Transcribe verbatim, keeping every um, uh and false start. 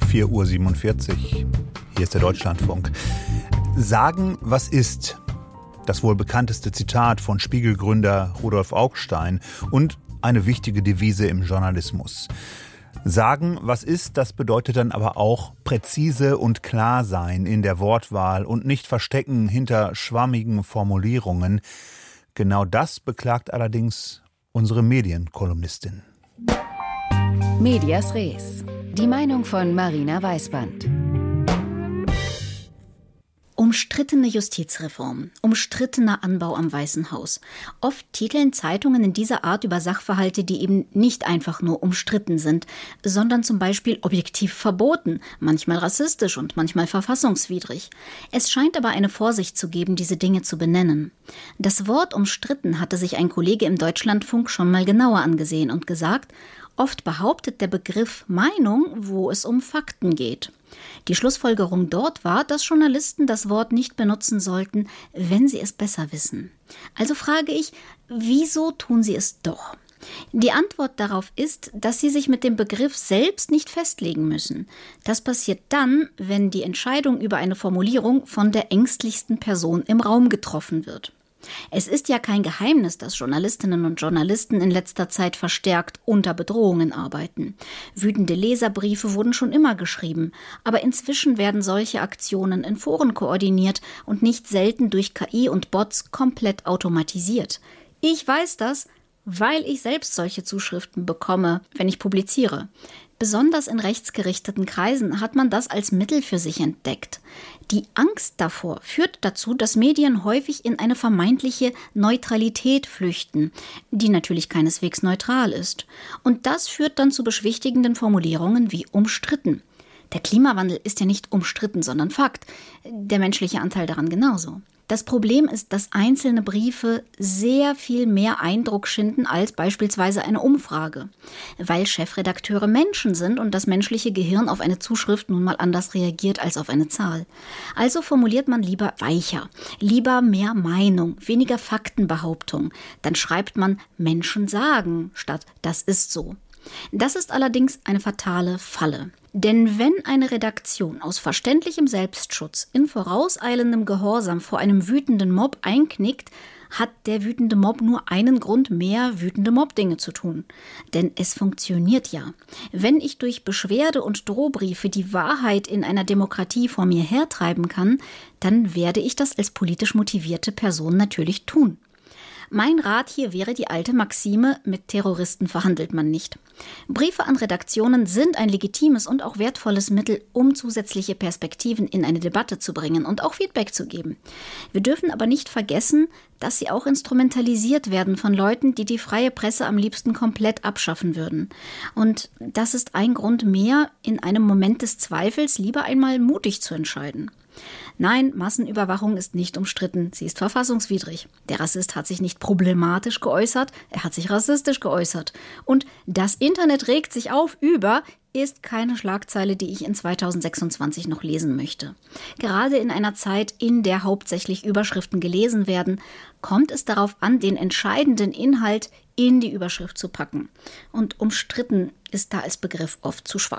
vier Uhr siebenundvierzig. Hier ist der Deutschlandfunk. Sagen, was ist? Das wohl bekannteste Zitat von Spiegel-Gründer Rudolf Augstein und eine wichtige Devise im Journalismus. Sagen, was ist, das bedeutet dann aber auch präzise und klar sein in der Wortwahl und nicht verstecken hinter schwammigen Formulierungen. Genau das beklagt allerdings unsere Medienkolumnistin. Medias Res. Die Meinung von Marina Weißband. Umstrittene Justizreform, umstrittener Anbau am Weißen Haus. Oft titeln Zeitungen in dieser Art über Sachverhalte, die eben nicht einfach nur umstritten sind, sondern zum Beispiel objektiv verboten, manchmal rassistisch und manchmal verfassungswidrig. Es scheint aber eine Vorsicht zu geben, diese Dinge zu benennen. Das Wort umstritten hatte sich ein Kollege im Deutschlandfunk schon mal genauer angesehen und gesagt, oft behauptet der Begriff Meinung, wo es um Fakten geht. Die Schlussfolgerung dort war, dass Journalisten das Wort nicht benutzen sollten, wenn sie es besser wissen. Also frage ich, wieso tun sie es doch? Die Antwort darauf ist, dass sie sich mit dem Begriff selbst nicht festlegen müssen. Das passiert dann, wenn die Entscheidung über eine Formulierung von der ängstlichsten Person im Raum getroffen wird. Es ist ja kein Geheimnis, dass Journalistinnen und Journalisten in letzter Zeit verstärkt unter Bedrohungen arbeiten. Wütende Leserbriefe wurden schon immer geschrieben, aber inzwischen werden solche Aktionen in Foren koordiniert und nicht selten durch K I und Bots komplett automatisiert. Ich weiß das, weil ich selbst solche Zuschriften bekomme, wenn ich publiziere. Besonders in rechtsgerichteten Kreisen hat man das als Mittel für sich entdeckt. Die Angst davor führt dazu, dass Medien häufig in eine vermeintliche Neutralität flüchten, die natürlich keineswegs neutral ist. Und das führt dann zu beschwichtigenden Formulierungen wie umstritten. Der Klimawandel ist ja nicht umstritten, sondern Fakt. Der menschliche Anteil daran genauso. Das Problem ist, dass einzelne Briefe sehr viel mehr Eindruck schinden als beispielsweise eine Umfrage, weil Chefredakteure Menschen sind und das menschliche Gehirn auf eine Zuschrift nun mal anders reagiert als auf eine Zahl. Also formuliert man lieber weicher, lieber mehr Meinung, weniger Faktenbehauptung. Dann schreibt man Menschen sagen statt das ist so. Das ist allerdings eine fatale Falle. Denn wenn eine Redaktion aus verständlichem Selbstschutz in vorauseilendem Gehorsam vor einem wütenden Mob einknickt, hat der wütende Mob nur einen Grund mehr, wütende Mob-Dinge zu tun. Denn es funktioniert ja. Wenn ich durch Beschwerde und Drohbriefe die Wahrheit in einer Demokratie vor mir hertreiben kann, dann werde ich das als politisch motivierte Person natürlich tun. Mein Rat hier wäre die alte Maxime, mit Terroristen verhandelt man nicht. Briefe an Redaktionen sind ein legitimes und auch wertvolles Mittel, um zusätzliche Perspektiven in eine Debatte zu bringen und auch Feedback zu geben. Wir dürfen aber nicht vergessen, dass sie auch instrumentalisiert werden von Leuten, die die freie Presse am liebsten komplett abschaffen würden. Und das ist ein Grund mehr, in einem Moment des Zweifels lieber einmal mutig zu entscheiden. Nein, Massenüberwachung ist nicht umstritten, sie ist verfassungswidrig. Der Rassist hat sich nicht problematisch geäußert, er hat sich rassistisch geäußert. Und das Internet regt sich auf über ist keine Schlagzeile, die ich in zweitausendsechsundzwanzig noch lesen möchte. Gerade in einer Zeit, in der hauptsächlich Überschriften gelesen werden, kommt es darauf an, den entscheidenden Inhalt in die Überschrift zu packen. Und umstritten ist da als Begriff oft zu schwach.